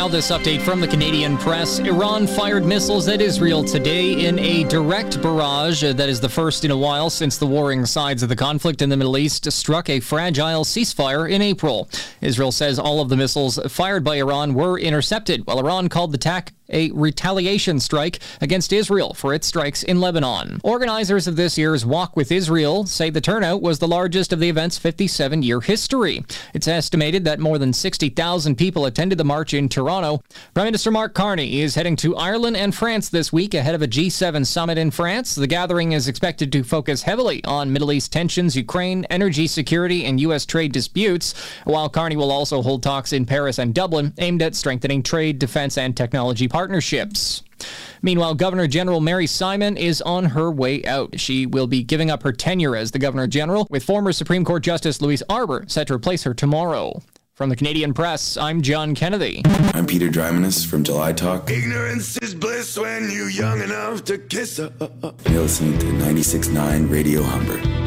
Now this update from the Canadian press. Iran fired missiles at Israel today in a direct barrage that is the first in a while since the warring sides of the conflict in the Middle East struck a fragile ceasefire in April. Israel says all of the missiles fired by Iran were intercepted, while Iran called the attack a retaliation strike against Israel for its strikes in Lebanon. Organizers of this year's Walk with Israel say the turnout was the largest of the event's 57-year history. It's estimated that more than 60,000 people attended the march in Toronto. Prime Minister Mark Carney is heading to Ireland and France this week ahead of a G7 summit in France. The gathering is expected to focus heavily on Middle East tensions, Ukraine, energy security, and U.S. trade disputes, while Carney will also hold talks in Paris and Dublin aimed at strengthening trade, defense, and technology partnerships. Meanwhile, Governor General Mary Simon is on her way out. She will be giving up her tenure as the Governor General, with former Supreme Court Justice Louise Arbour set to replace her tomorrow. From the Canadian Press, I'm John Kennedy. I'm Peter Drymanis from July Talk. Ignorance is bliss when you're young enough to kiss her. You're listening to 96.9 Radio Humber.